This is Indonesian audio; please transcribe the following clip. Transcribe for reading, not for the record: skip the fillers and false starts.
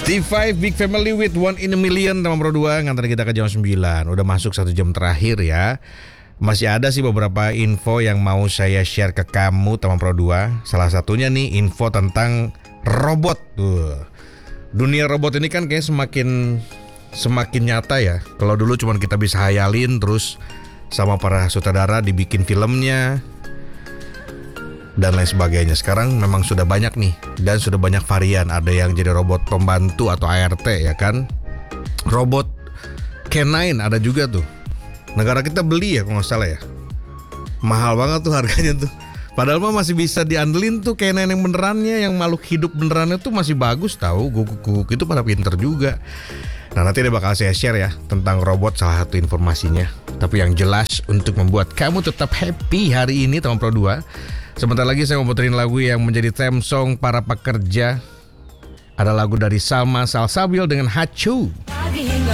T5 Big Family with One in a Million teman Pro 2 ngantar kita ke jam 9. Udah masuk 1 jam terakhir ya. Masih ada sih beberapa info yang mau saya share ke kamu teman Pro 2. Salah satunya nih info tentang robot tuh. Dunia robot ini kan kayak semakin nyata ya. Kalau dulu cuma kita bisa hayalin, terus sama para sutradara dibikin filmnya dan lain sebagainya. Sekarang memang sudah banyak nih, dan sudah banyak varian. Ada yang jadi robot pembantu atau ART ya kan. Robot canine ada juga tuh. Negara kita beli ya kalau nggak salah ya. Mahal banget tuh harganya tuh. Padahal mah masih bisa diandelin tuh canine yang benerannya, yang makhluk hidup benerannya tuh masih bagus tahu. Guguk itu pada pinter juga. Nah, nanti dia bakal saya share ya tentang robot, salah satu informasinya. Tapi yang jelas untuk membuat kamu tetap happy hari ini teman Pro 2. Sebentar lagi saya mau puterin lagu yang menjadi theme song para pekerja. Ada lagu dari Salma Salsabil dengan Hachu.